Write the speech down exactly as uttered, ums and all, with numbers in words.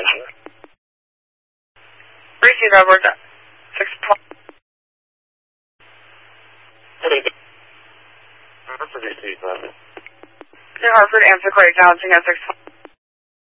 attention. Received over six point. Hartford received that. Hartford, answer correct, balancing at six point.